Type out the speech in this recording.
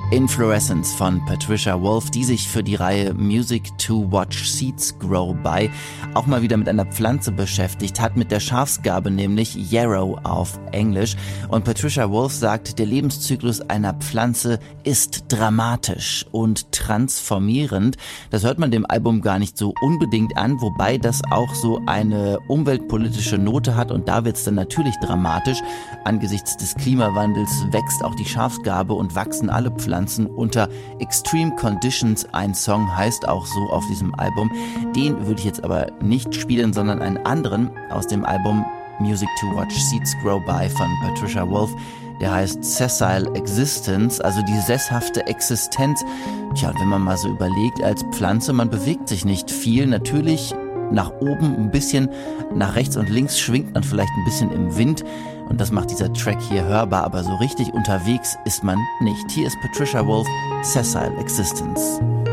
Inflorescence von Patricia Wolf, die sich für die Reihe Music to Watch Seeds Grow By auch mal wieder mit einer Pflanze beschäftigt hat, mit der Schafsgarbe, nämlich Yarrow auf Englisch. Und Patricia Wolf sagt, der Lebenszyklus einer Pflanze ist dramatisch und transformierend. Das hört man dem Album gar nicht so unbedingt an, wobei das auch so eine umweltpolitische Note hat, und da wird es dann natürlich dramatisch. Angesichts des Klimawandels wächst auch die Schafsgarbe und wachsen alle Pflanzen unter Extreme Conditions. Ein Song heißt auch so auf diesem Album. Den würde ich jetzt aber nicht spielen, sondern einen anderen aus dem Album Music to Watch Seeds Grow By von Patricia Wolf. Der heißt Sessile Existence, also die sesshafte Existenz. Tja, und wenn man mal so überlegt, als Pflanze, man bewegt sich nicht viel. Natürlich nach oben ein bisschen, nach rechts und links schwingt man vielleicht ein bisschen im Wind. Und das macht dieser Track hier hörbar, aber so richtig unterwegs ist man nicht. Hier ist Patricia Wolf, Sessile Existence.